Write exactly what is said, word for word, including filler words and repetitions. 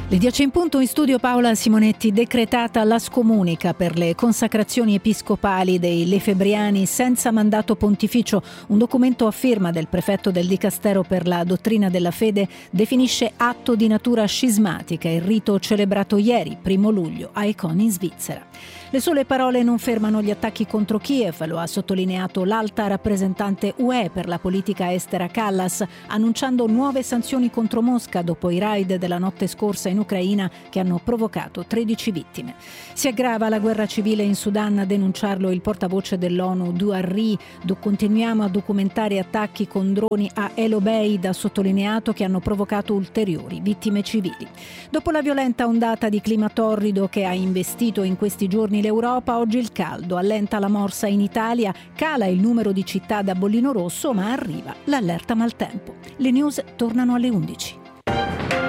Le dieci in punto, in studio Paola Simonetti. Decretata la scomunica per le consacrazioni episcopali dei lefebbriani senza mandato pontificio. Un documento a firma del prefetto del Dicastero per la dottrina della fede definisce atto di natura scismatica il rito celebrato ieri, primo luglio, a Econi in Svizzera. Le sole parole non fermano gli attacchi contro Kiev, lo ha sottolineato l'alta rappresentante U E per la politica estera Kallas, annunciando nuove sanzioni contro Mosca dopo i raid della notte scorsa in Ucraina che hanno provocato tredici vittime. Si aggrava la guerra civile in Sudan, a denunciarlo il portavoce dell'ONU Duarri. Do- continuiamo a documentare attacchi con droni a El Obeid, ha sottolineato, che hanno provocato ulteriori vittime civili. Dopo la violenta ondata di clima torrido che ha investito in questi giorni l'Europa, oggi il caldo allenta la morsa in Italia, cala il numero di città da bollino rosso, ma arriva l'allerta maltempo. Le news tornano alle undici.